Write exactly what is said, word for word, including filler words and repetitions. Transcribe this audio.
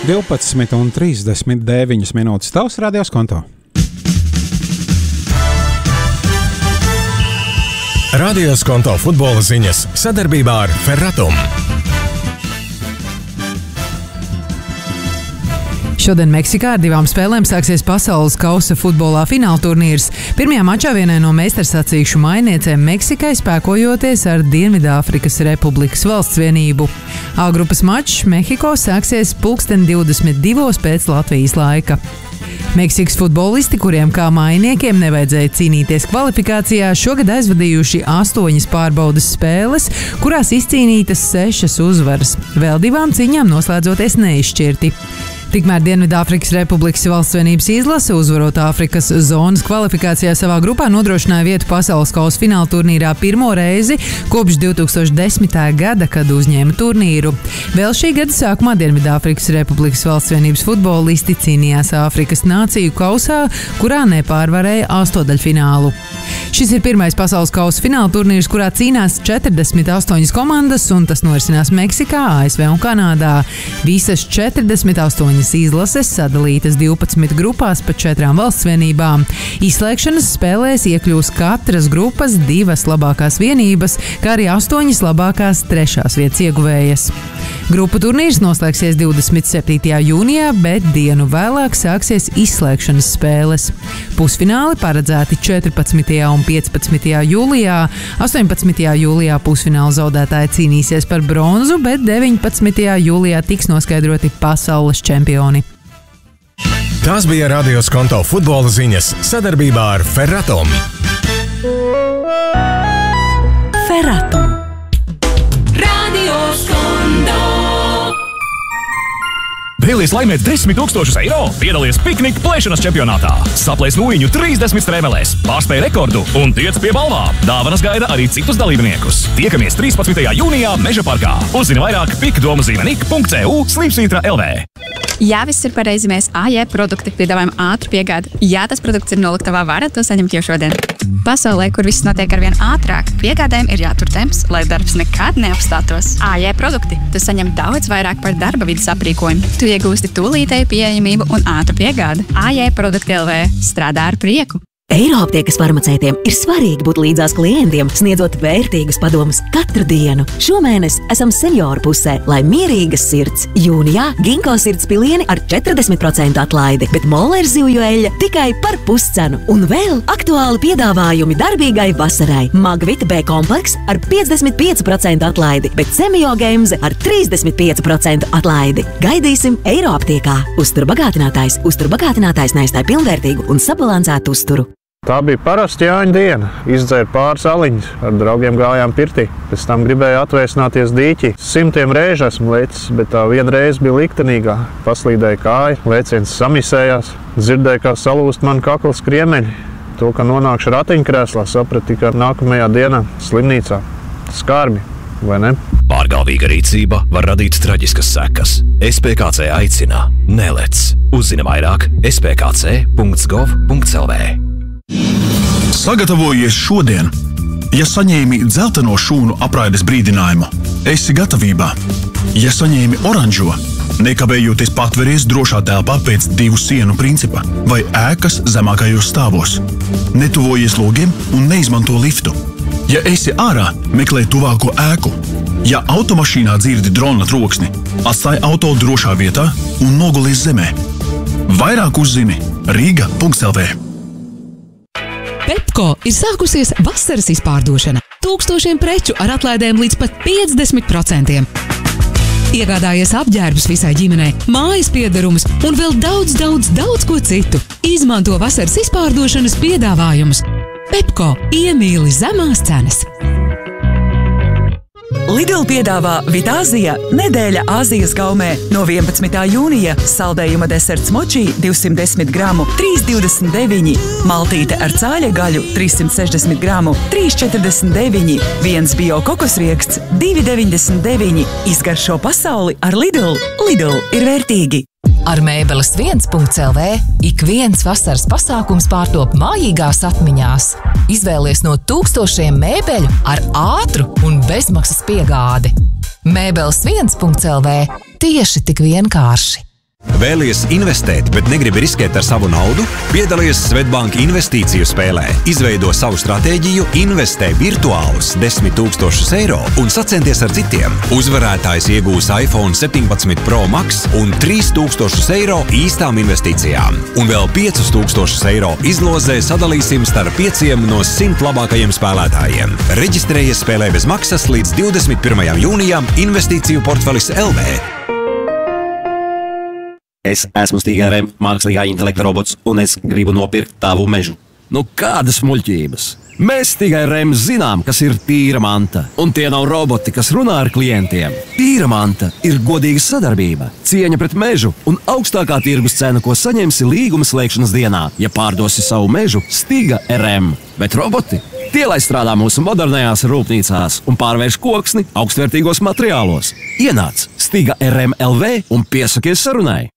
divpadsmit un trīsdesmit deviņas minūtes tavs radios konto. Radios konto futbola ziņas sadarbībā ar Ferratum. Šodien Meksikā ar divām spēlēm sāksies pasaules kausa futbolā fināla turnīrs. Pirmajā mačā vienai no meistarsacīkšu mainniecēm Meksikai spēkojoties ar Dienvidāfrikas Republikas valsts vienību. A grupas mačs Mehiko sāksies pulksten divdesmit divos pēc Latvijas laika. Meksikas futbolisti, kuriem kā mainniekiem nevajadzēja cīnīties kvalifikācijā, šogad aizvadījuši astoņas pārbaudes spēles, kurās izcīnītas sešas uzvaras, vēl divām cīņām noslēdzoties neizšķirti. Tikmēr Dienvidāfrikas Republikas valsts vienības izlase, uzvarot Āfrikas zonas kvalifikācijā savā grupā, nodrošināja vietu pasaules kausa fināla turnīrā pirmo reizi kopš divi tūkstoši desmitā gada, kad uzņēma turnīru. Vēl šī gada sākumā Dienvidāfrikas Republikas valsts vienības futbolisti cīnījās Āfrikas nāciju kausā, kurā nepārvarēja astoņdaļfinālu. Šis ir pirmais pasaules kausa fināla turnīrs, kurā cīnās četrdesmit astoņas komandas, un tas norisinās Meksikā, A S V un Kanādā. Visas četrdesmit astoņas izlases sadalītas divpadsmit grupās pa četrām valsts vienībām. Izslēgšanas spēlēs iekļūs katras grupas divas labākās vienības, kā arī astoņas labākās trešās vietas ieguvējas. Grupu turnīrs noslēgsies divdesmit septītajā jūnijā, bet dienu vēlāk sāksies izslēgšanas spēles. Pusfināli paredzēti četrpadsmitajā un piecpadsmitajā jūlijā. astoņpadsmitajā jūlijā pusfināla zaudētāji cīnīsies par bronzu, bet deviņpadsmitajā jūlijā tiks noskaidroti pasaules čempioni. Tās bija Radios konto futbola ziņas sadarbībā ar Ferratum. Ferratum. Radios konto. Vēlies laimēt desmit tūkstošus eiro? Piedalies piknika plēšanas čempionātā. Saplēs nūjiņu trīsdesmit strēmelēs, pārspēj rekordu un tiec pie balvām. Dāvanas gaida arī citus dalībniekus. Tiekamies trīspadsmitajā jūnijā Meža parkā. Uzzini vairāk pikdomazīmenik punkts e u slīpsvītra L V. Jā, viss ir pareizi. Mēs A J produkti piedāvājam ātru piegādi. Jā, tas produkts ir noliktavā, varat to saņemt jau šodien. Pasaulē, kur viss notiek arvien ātrāk, piegādēm ir jātur temps, lai darbs nekad neapstātos. A J produkti. Tu saņem daudz vairāk par darba vidas aprīkojumu. Tu iegūsti tūlītēju pieejamību un ātru piegādi. A J produkti L V strādā ar prieku. Eiroaptiekas farmaceitiem ir svarīgi būt līdzās klientiem, sniedzot vērtīgus padomus katru dienu. Šomēnes esam senioru pusē, lai mierīgas sirds. Jūnijā Ginko sirds pilieni ar četrdesmit procentu atlaidi, bet Moller zivju eļļa tikai par puscenu. Un vēl aktuāli piedāvājumi darbīgai vasarai. Magvita B kompleks ar piecdesmit pieci procenti atlaidi, bet Semio Gemze ar trīsdesmit pieci procenti atlaidi. Gaidīsim Eiroaptiekā. Uzturbagātinātājs. Uzturbagātinātājs neizstāj pilnvērtīgu un sabalansētu uzturu. Tā bija parasta Jāņa diena. Izdzēru pāris aliņus, ar draugiem gājām pirtī. Pēc tam gribēju atvēsināties dīķī. Simtiem reižu esmu lecis, bet tā viena reize bija liktenīgā. Paslīdēja kāja, lēciens samisējās, dzirdēju, kā salūst man kaklas kriemeļi. To, ka nonākšu ratiņkrēslā, sapratu tikai nākamajā dienā slimnīcā. Skarbi, vai ne? Pārgalvīga rīcība var radīt traģiskas sekas. S P K C aicina: nelec. Uzzini vairāk s p k c punkts gov punkts l v. Sagatavojies šodien! Ja saņēmi dzelteno šūnu apraides brīdinājumu, esi gatavībā. Ja saņēmi oranžo, nekavējoties patveries drošā telpā pēc divu sienu principa vai ēkas zemākajos stāvos. Netuvojies logiem un neizmanto liftu. Ja esi ārā, meklē tuvāko ēku. Ja automašīnā dzirdi drona troksni, atstāj auto drošā vietā un nogulies zemē. Vairāk uzzini rīga punkts l v. Pepko ir sākusies vasaras izpārdošana. Tūkstošiem preču ar atlaidēm līdz pat piecdesmit procentiem. Iegādājies apģērbus visai ģimenei, mājas piederumus un vēl daudz, daudz, daudz ko citu. Izmanto vasaras izpārdošanas piedāvājumus. Pepko iemīli zemās cenas. Lidl piedāvā Vitāzija nedēļa Āzijas gaumē. No vienpadsmitā jūnija saldējuma deserts moči divsimt desmit gramu trīs divdesmit deviņi, maltīte ar cāļa gaļu trīssimt sešdesmit gramu trīs četrdesmit deviņi, viens bio kokosrieksts divi deviņdesmit deviņi. Izgaršo pasauli ar Lidl. Lidl ir vērtīgi. Ar Mēbeles viens punkts l v ik viens vasaras pasākums pārtop mājīgās atmiņās. Izvēlies no tūkstošiem mēbeļu ar ātru un bezmaksas piegādi. Mēbeles viens punkts l v tieši tik vienkārši. Vēlies investēt, bet negribi riskēt ar savu naudu? Piedalies Svetbank investīciju spēlē. Izveido savu stratēģiju, investē virtuālus desmit tūkstošus eiro un sacenties ar citiem. Uzvarētājs iegūs iPhone septiņpadsmit Pro Max un trīs tūkstošus eiro īstām investīcijām. Un vēl piecus tūkstošus eiro izlozē sadalīsim starp pieciem no simt labākajiem spēlētājiem. Reģistrējies spēlē bez maksas līdz divdesmit pirmajam jūnijam Investīciju portfelis L V. Es esmu Stiga R M mākslīgā intelekta robots, un es gribu nopirkt tavu mežu. Nu, kādas muļķības? Mēs Stiga R M zinām, kas ir tīra manta, un tie nav roboti, kas runā ar klientiem. Tīra manta ir godīga sadarbība, cieņa pret mežu un augstākā tirgus cena, ko saņemsi līguma slēgšanas dienā, ja pārdosi savu mežu Stiga R M. Bet roboti? Tie, lai strādā mūsu modernajās rūpnīcās un pārvērš koksni augstvērtīgos materiālos. Ienāc Stiga R M L V un piesakies sarunai.